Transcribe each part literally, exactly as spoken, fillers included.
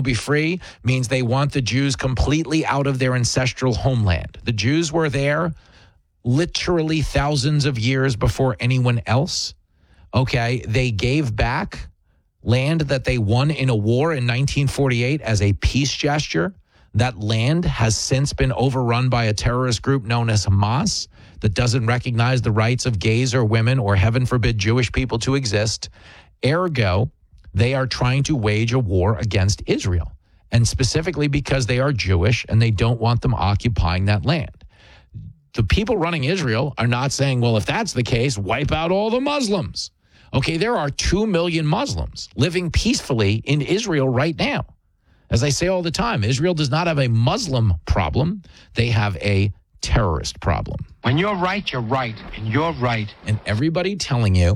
will be free means they want the Jews completely out of their ancestral homeland. The Jews were there literally thousands of years before anyone else. Okay, they gave back land that they won in a war in nineteen forty-eight as a peace gesture. That land has since been overrun by a terrorist group known as Hamas that doesn't recognize the rights of gays or women or, heaven forbid, Jewish people to exist. Ergo, they are trying to wage a war against Israel, and specifically because they are Jewish and they don't want them occupying that land. The people running Israel are not saying, well, if that's the case, wipe out all the Muslims. Okay, there are two million Muslims living peacefully in Israel right now. As I say all the time, Israel does not have a Muslim problem. They have a terrorist problem. When you're right, you're right, and you're right. And everybody telling you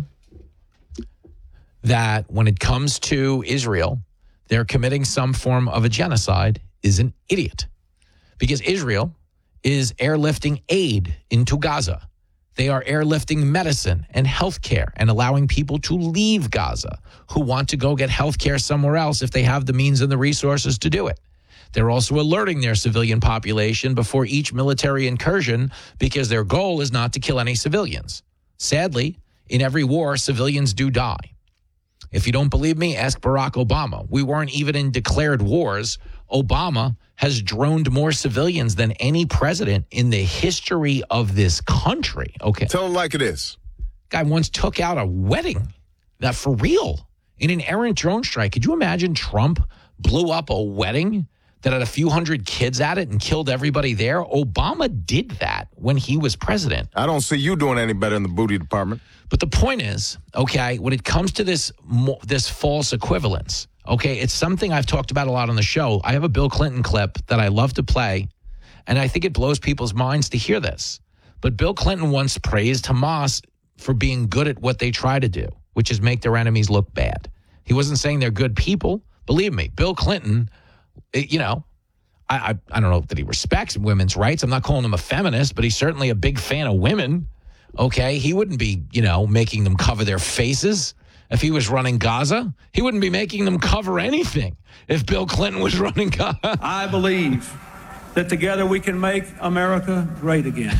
that when it comes to Israel, they're committing some form of a genocide is an idiot. Because Israel is airlifting aid into Gaza. They are airlifting medicine and health care and allowing people to leave Gaza who want to go get health care somewhere else if they have the means and the resources to do it. They're also alerting their civilian population before each military incursion because their goal is not to kill any civilians. Sadly, in every war, civilians do die. If you don't believe me, ask Barack Obama. We weren't even in declared wars. Obama has droned more civilians than any president in the history of this country. Okay. Tell him like it is. Guy once took out a wedding. That for real. In an errant drone strike. Could you imagine Trump blew up a wedding that had a few hundred kids at it and killed everybody there? Obama did that when he was president. I don't see you doing any better in the booty department. But the point is, okay, when it comes to this this false equivalence, okay, it's something I've talked about a lot on the show. I have a Bill Clinton clip that I love to play, and I think it blows people's minds to hear this. But Bill Clinton once praised Hamas for being good at what they try to do, which is make their enemies look bad. He wasn't saying they're good people. Believe me, Bill Clinton, you know, I, I, I don't know that he respects women's rights. I'm not calling him a feminist, but he's certainly a big fan of women. Okay, he wouldn't be, you know, making them cover their faces if he was running Gaza. He wouldn't be making them cover anything if Bill Clinton was running Gaza. I believe that together we can make America great again.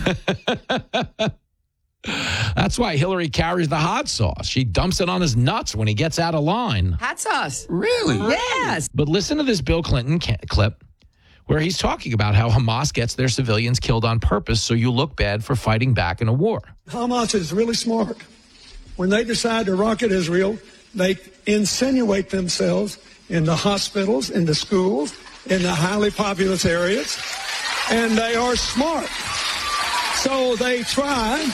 That's why Hillary carries the hot sauce. She dumps it on his nuts when he gets out of line. Hot sauce. Really? Yes. But listen to this Bill Clinton ca- clip where he's talking about how Hamas gets their civilians killed on purpose so you look bad for fighting back in a war. Hamas is really smart. When they decide to rocket Israel, they insinuate themselves in the hospitals, in the schools, in the highly populous areas, and they are smart. So they try,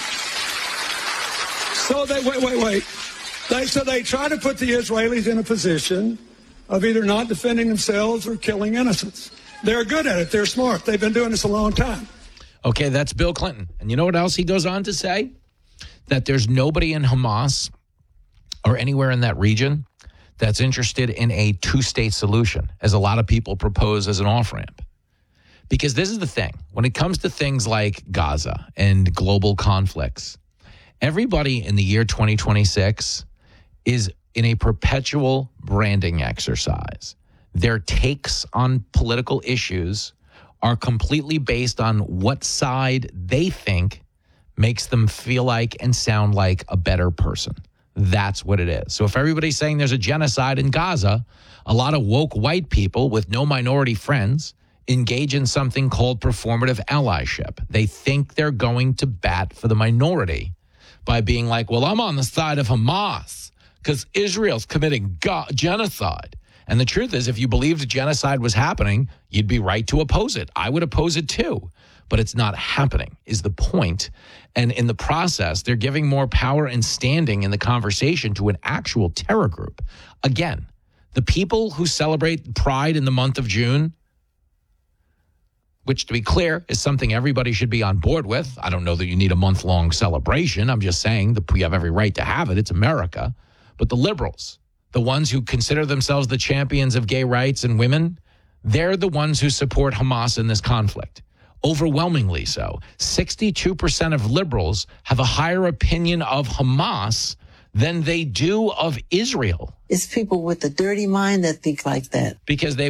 so they, wait, wait, wait. They, so they try to put the Israelis in a position of either not defending themselves or killing innocents. They're good at it. They're smart. They've been doing this a long time. Okay, that's Bill Clinton. And you know what else he goes on to say? That there's nobody in Hamas or anywhere in that region that's interested in a two-state solution, as a lot of people propose as an off-ramp. Because this is the thing. When it comes to things like Gaza and global conflicts, everybody in the year twenty twenty-six is in a perpetual branding exercise. Their takes on political issues are completely based on what side they think makes them feel like and sound like a better person. That's what it is. So if everybody's saying there's a genocide in Gaza, a lot of woke white people with no minority friends engage in something called performative allyship. They think they're going to bat for the minority by being like, well, I'm on the side of Hamas because Israel's committing go- genocide. And the truth is, if you believed genocide was happening, you'd be right to oppose it. I would oppose it too. But it's not happening, is the point. And in the process, they're giving more power and standing in the conversation to an actual terror group. Again, the people who celebrate Pride in the month of June, which, to be clear, is something everybody should be on board with. I don't know that you need a month-long celebration. I'm just saying that we have every right to have it. It's America. But the liberals, the ones who consider themselves the champions of gay rights and women, they're the ones who support Hamas in this conflict. Overwhelmingly so. sixty-two percent of liberals have a higher opinion of Hamas than they do of Israel. It's people with a dirty mind that think like that. Because they